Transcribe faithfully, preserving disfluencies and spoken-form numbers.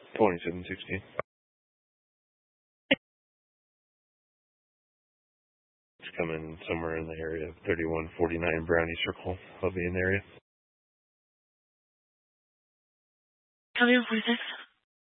twenty-seven sixteen. It's coming somewhere in the area of thirty-one forty-nine Brownie Circle. I'll be in the area. Come in, forty-six.